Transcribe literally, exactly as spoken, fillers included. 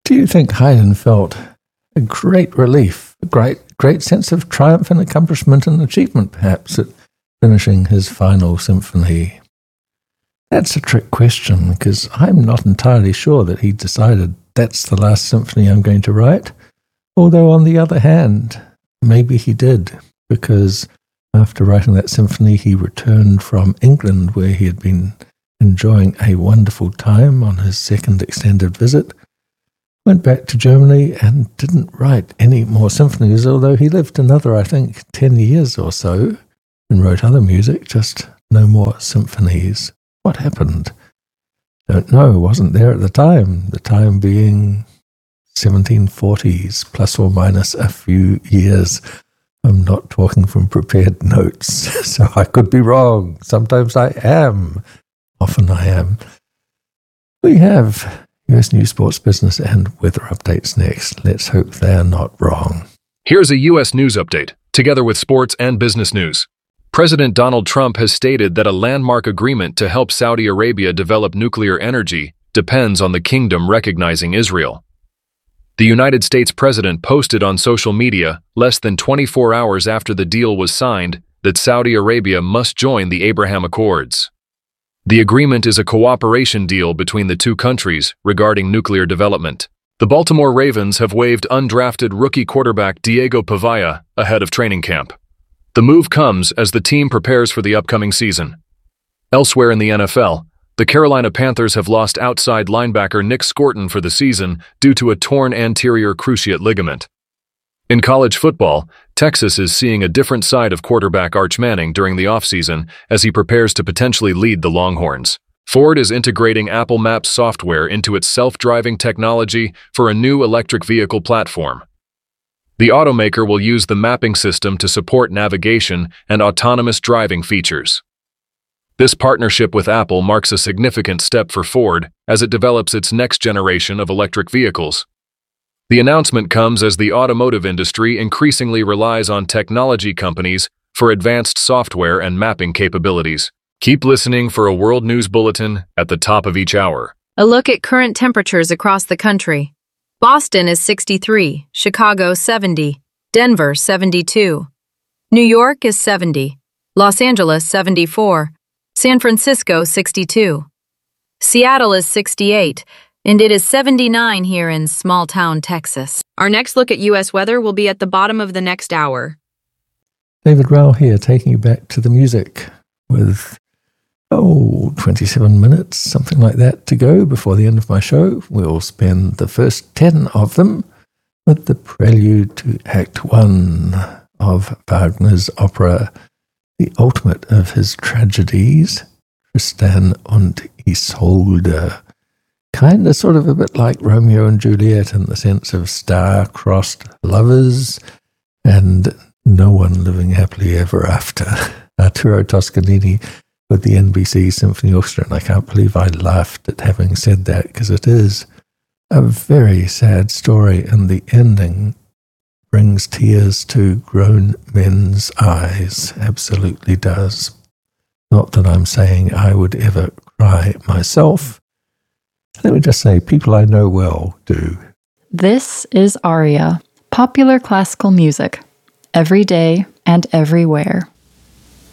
Do you think Haydn felt a great relief, a great, great sense of triumph and accomplishment and achievement, perhaps, at finishing his final symphony? That's a trick question, because I'm not entirely sure that he decided that's the last symphony I'm going to write. Although, on the other hand, maybe he did, because after writing that symphony, he returned from England, where he had been enjoying a wonderful time on his second extended visit, went back to Germany and didn't write any more symphonies, although he lived another, I think, ten years or so, and wrote other music, just no more symphonies. What happened? Don't know, wasn't there at the time, the time being seventeen forties, plus or minus a few years. I'm not talking from prepared notes, so I could be wrong. Sometimes I am. Often I am. We have U S News, Sports, Business, and Weather updates next. Let's hope they are not wrong. Here's a U S news update, together with sports and business news. President Donald Trump has stated that a landmark agreement to help Saudi Arabia develop nuclear energy depends on the kingdom recognizing Israel. The United States president posted on social media, less than twenty-four hours after the deal was signed, that Saudi Arabia must join the Abraham Accords. The agreement is a cooperation deal between the two countries regarding nuclear development. The Baltimore Ravens have waived undrafted rookie quarterback Diego Pavaya ahead of training camp. The move comes as the team prepares for the upcoming season. Elsewhere in the N F L, the Carolina Panthers have lost outside linebacker Nick Scorton for the season due to a torn anterior cruciate ligament. In college football, Texas is seeing a different side of quarterback Arch Manning during the offseason as he prepares to potentially lead the Longhorns. Ford is integrating Apple Maps software into its self-driving technology for a new electric vehicle platform. The automaker will use the mapping system to support navigation and autonomous driving features. This partnership with Apple marks a significant step for Ford as it develops its next generation of electric vehicles. The announcement comes as the automotive industry increasingly relies on technology companies for advanced software and mapping capabilities. Keep listening for a World News Bulletin at the top of each hour. A look at current temperatures across the country. Boston is sixty-three, Chicago seventy, Denver seventy-two, New York is seventy, Los Angeles seventy-four, San Francisco sixty-two, Seattle is sixty-eight, and it is seventy-nine here in small-town Texas. Our next look at U S weather will be at the bottom of the next hour. David Rowell here, taking you back to the music with, oh, twenty-seven minutes, something like that, to go before the end of my show. We'll spend the first ten of them with the prelude to Act One of Wagner's opera, the ultimate of his tragedies, Tristan und Isolde. Kind of sort of a bit like Romeo and Juliet in the sense of star-crossed lovers and no one living happily ever after. Arturo Toscanini with the N B C Symphony Orchestra, and I can't believe I laughed at having said that, because it is a very sad story, and the ending brings tears to grown men's eyes. Absolutely does. Not that I'm saying I would ever cry myself. Let me just say, people I know well do. This is Aria, popular classical music, every day and everywhere.